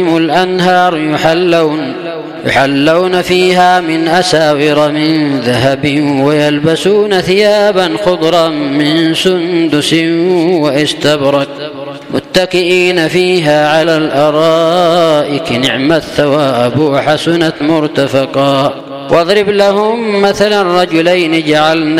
الأنهار يحلون فيها من أساور من ذهب ويلبسون ثيابا خضرا من سندس واستبرق متكئين فيها على الأرائك نعم الثواب وحسنت مرتفقا. واضرب لهم مثلا رجلين جعلنا